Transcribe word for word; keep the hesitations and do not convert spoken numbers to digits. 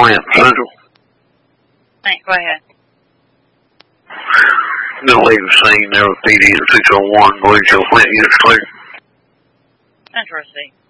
Flint Central. Hey, go ahead. No leave the scene there with P D at six oh one. Believe your Flint unit's clear. Interesting.